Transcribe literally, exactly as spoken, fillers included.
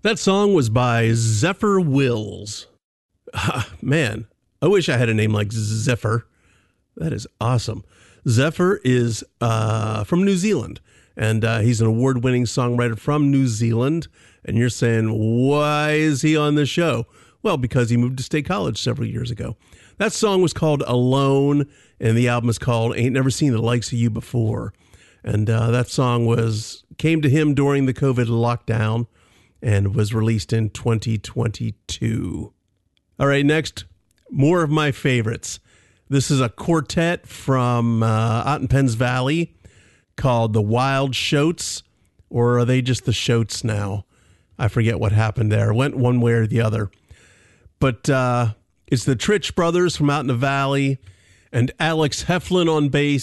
That song was by Zephyr Wills. Ah, man, I wish I had a name like Zephyr. That is awesome. Zephyr is uh, from New Zealand, and uh, he's an award-winning songwriter from New Zealand. And you're saying, why is he on the show? Well, because he moved to State College several years ago. That song was called Alone, and the album is called Ain't Never Seen the Likes of You Before. And uh, that song was came to him during the COVID lockdown and was released in twenty twenty-two. All right, next, more of my favorites. This is a quartet from uh, out in Penns Valley called the Wild Shoats, or are they just the Shoats now? I forget what happened there. Went one way or the other. But uh, it's the Tritch brothers from out in the valley and Alex Heflin on bass.